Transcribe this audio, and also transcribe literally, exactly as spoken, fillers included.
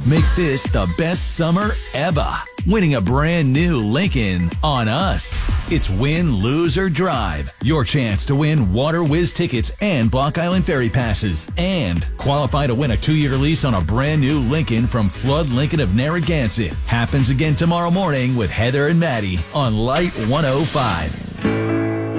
Make this the best summer ever. Winning a brand new Lincoln on us. It's win, lose, or drive. Your chance to win Water Whiz tickets and Block Island Ferry passes. And qualify to win a two-year lease on a brand new Lincoln from Flood Lincoln of Narragansett. Happens again tomorrow morning with Heather and Maddie on Light one oh five.